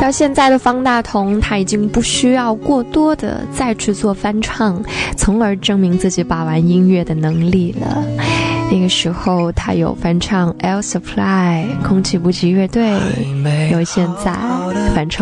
到现在的方大同，他已经不需要过多的再去做翻唱，从而证明自己把玩音乐的能力了。那个时候他有翻唱 Air Supply 空气补给乐队，有现在翻唱